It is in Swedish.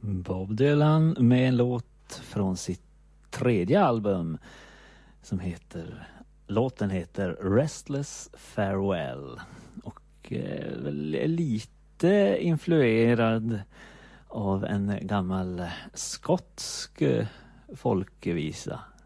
Bob Dylan med en låt från sitt tredje album som låten heter Restless Farewell och väl lite influerad av en gammal skotsk folkvisa